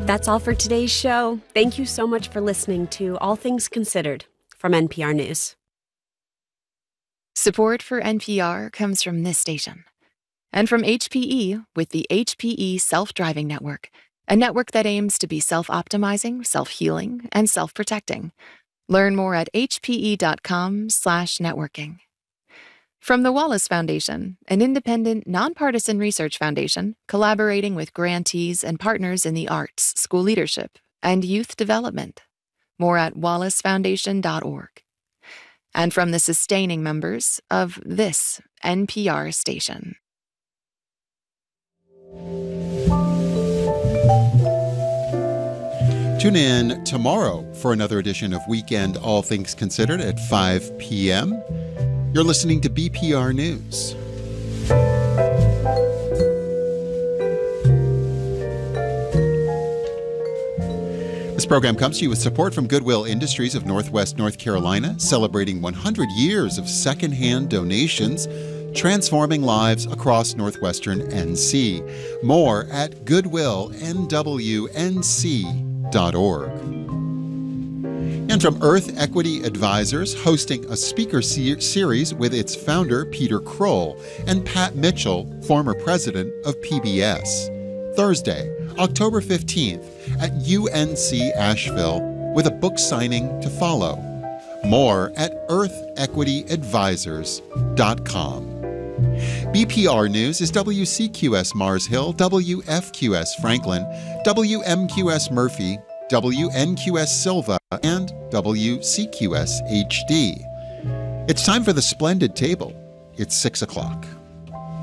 That's all for today's show. Thank you so much for listening to All Things Considered from NPR News. Support for NPR comes from this station and from HPE with the HPE Self-Driving Network, a network that aims to be self-optimizing, self-healing, and self-protecting. Learn more at hpe.com/networking. From the Wallace Foundation, an independent, nonpartisan research foundation collaborating with grantees and partners in the arts, school leadership, and youth development. More at wallacefoundation.org. And from the sustaining members of this NPR station. Tune in tomorrow for another edition of Weekend All Things Considered at 5 p.m. You're listening to BPR News. This program comes to you with support from Goodwill Industries of Northwest North Carolina, celebrating 100 years of secondhand donations, transforming lives across northwestern NC. More at goodwillnwnc.org. And from Earth Equity Advisors, hosting a speaker series with its founder, Peter Kroll, and Pat Mitchell, former president of PBS. Thursday, October 15th at UNC Asheville, with a book signing to follow. More at earthequityadvisors.com. BPR News is WCQS Mars Hill, WFQS Franklin, WMQS Murphy, WNQS Silva, and WCQS HD. It's time for the Splendid Table. It's 6 o'clock.